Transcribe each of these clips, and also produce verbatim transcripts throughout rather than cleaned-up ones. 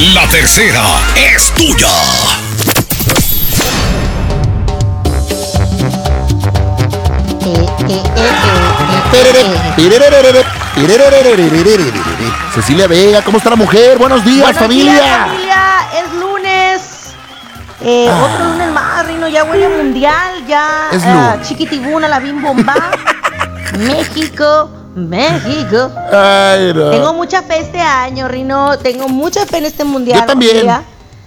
La tercera es tuya. Cecilia Vega, ¿cómo está la mujer? Buenos días, Buenos familia. días, familia. Es lunes. Eh, Ah. Otro lunes más, Rino. Ya huele a mundial. Ya Es uh, lunes. Chiquitibuna, la Bim Bomba. México, México. Ay, no. Tengo mucha fe este año, Rino. Tengo mucha fe en este mundial. Yo también. familia.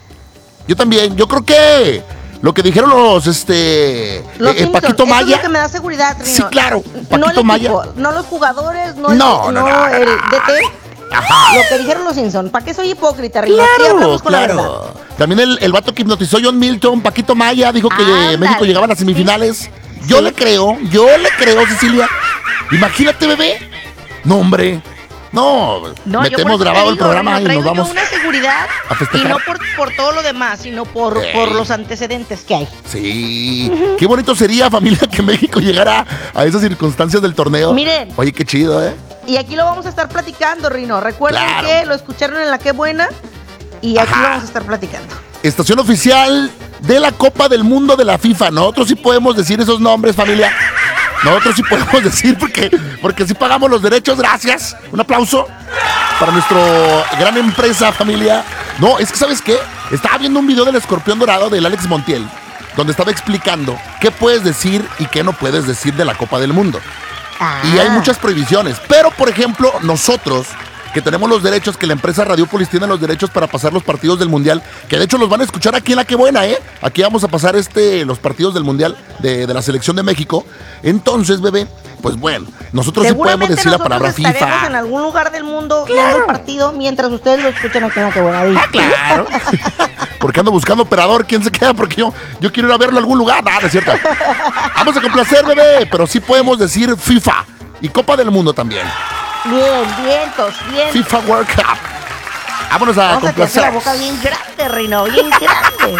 Yo también. Yo creo que lo que dijeron los, este, Los eh, Simpsons, Paquito eso Maya. es lo que me da seguridad, Rino. Sí, claro, No Paquito el Maya. equipo, no los jugadores, no, No, el, no, no, no, el no. D T. Ajá. Lo que dijeron los Simpsons. ¿Para qué soy hipócrita, Rino? Aquí Claro, hablamos con la verdad. claro. También el, el vato que hipnotizó John Milton, Paquito Maya, dijo que Ándale. México llegaba a las semifinales. Yo Sí. le creo, yo le creo, Cecilia. Imagínate, bebé. No, hombre. No, No, yo por metemos eso te grabado el digo, programa Rino, y traigo nos yo vamos. una seguridad a festejar. y no por, por todo lo demás, sino por, Ey. por los antecedentes que hay. Sí, qué bonito sería, familia, que México llegara a esas circunstancias del torneo. Miren. Oye, qué chido, ¿eh? Y aquí lo vamos a estar platicando, Rino. Recuerden Claro. que lo escucharon en La Qué Buena y aquí Ajá. lo vamos a estar platicando. Estación oficial de la Copa del Mundo de la FIFA. Nosotros sí podemos decir esos nombres, familia. Nosotros sí podemos decir porque, porque sí pagamos los derechos. Gracias. Un aplauso para nuestra gran empresa, familia. No, es que, ¿sabes qué? Estaba viendo un video del Escorpión Dorado del Alex Montiel, donde estaba explicando qué puedes decir y qué no puedes decir de la Copa del Mundo. Ah. Y hay muchas prohibiciones. Pero, por ejemplo, nosotros, que tenemos los derechos, que la empresa Radiopolis tiene los derechos para pasar los partidos del Mundial, que de hecho los van a escuchar aquí en La Qué Buena, ¿eh? Aquí vamos a pasar este, los partidos del Mundial de, de la selección de México. Entonces, bebé, pues bueno, nosotros sí podemos Seguramente decir la nosotros palabra estaremos FIFA. en algún lugar del mundo viendo el partido mientras ustedes lo escuchan aquí en La Qué Buena. Ah, claro. Porque ando buscando operador, ¿quién se queda? Porque yo, yo quiero ir a verlo a algún lugar. Ah, no es cierto. Vamos a complacer, bebé, pero sí podemos decir FIFA y Copa del Mundo también. Bien, vientos, bien. FIFA World Cup. Vámonos a Vamos a te hacer complacer. la boca bien grande, Rino, bien grande.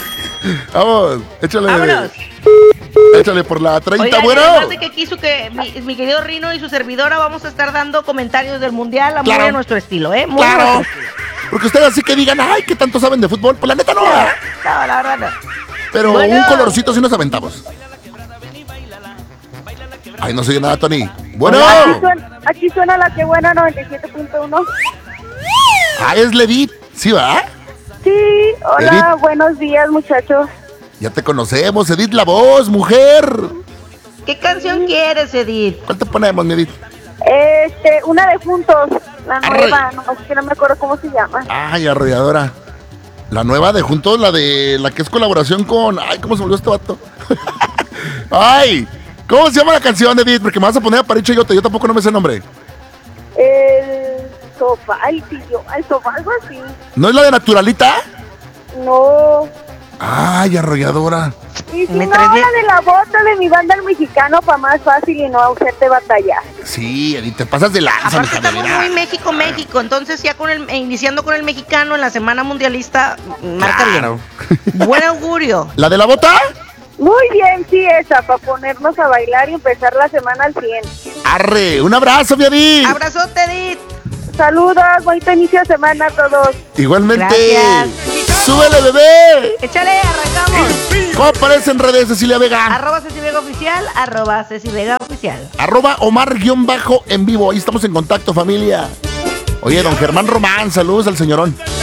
Vamos, échale. Vámonos. Échale por la treinta, Oigan, bueno. además de que quiso que mi, mi querido Rino y su servidora vamos a estar dando comentarios del mundial a muy Claro. a nuestro estilo, ¿eh? Muy a Claro. nuestro estilo. Porque ustedes así que digan, ay, ¿qué tanto saben de fútbol? Pues la neta no. ¿verdad? No, la verdad no. Pero Bueno. un colorcito sí nos aventamos. Ay, no se oye nada, Tony. Bueno. Aquí suena, aquí suena La Qué Buena noventa y siete punto uno. Ah, es Ledit. ¿Sí, va? Sí, hola, Edith. buenos días, muchachos. Ya te conocemos, Edith la voz, mujer. ¿Qué canción quieres, Edith? ¿Cuál te ponemos, mi Edith? Este, una de Juntos, la Arre. nueva, no, es que no me acuerdo cómo se llama. Ay, arrolladora. La nueva de Juntos, la de la que es colaboración con. Ay, ¿cómo se volvió este vato? Ay, ¿cómo se llama la canción, Edith? Porque me vas a poner a Paricho y yo, yo tampoco no me sé el nombre. El sofá, ay, sí, yo, el sofá, algo así. ¿No es la de Naturalita? No. Ay, arrolladora. Y si Me no, tragué. la de la bota de mi banda el mexicano para más fácil y no hacerte batallar. Sí, Edith, te pasas de lanza, Aparte mija, de estamos veras. muy México, México, entonces ya con el, eh, iniciando con el mexicano en la semana mundialista, marca Claro. bien. Buen augurio. ¿La de la bota? Muy bien, sí, esa, para ponernos a bailar y empezar la semana al cien. Arre, un abrazo, mi Edith. Abrazote, Edith. Saludos, bonito inicio de semana a todos. Igualmente. Gracias. ¡Súbele, bebé! Échale, arrancamos. ¿Cómo aparece en redes, Cecilia Vega? Arroba Ceci Vega Oficial, arroba Ceci Vega Oficial. Arroba Omar-en vivo. Ahí estamos en contacto, familia. Oye, don Germán Román, saludos al señorón.